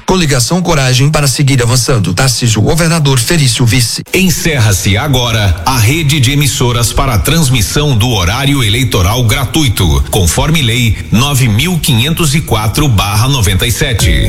Coligação Coragem para seguir avançando. Tarcísio, governador, Felício, vice. Encerra-se agora a rede de emissoras para a transmissão do horário eleitoral gratuito, conforme lei 9.504/97.